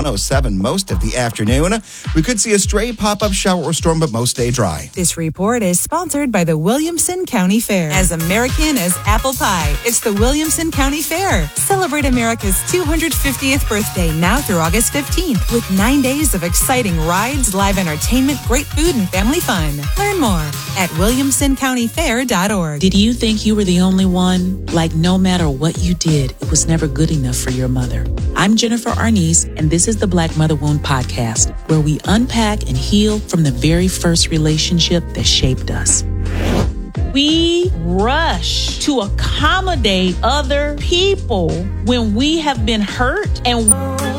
107 most of the afternoon. We could see a stray pop-up shower or storm, but most stay dry. This report is sponsored by the Williamson County Fair. As American as apple pie, it's the Williamson County Fair. Celebrate America's 250th birthday now through August 15th with 9 days of exciting rides, live entertainment, great food, and family fun. Learn more at williamsoncountyfair.org. Did you think you were the only one? Like, no matter what you did, it was never good enough for your mother. I'm Jennifer Arnice, and this is the Black Mother Wound Podcast, where we unpack and heal from the very first relationship that shaped us. We rush to accommodate other people when we have been hurt, and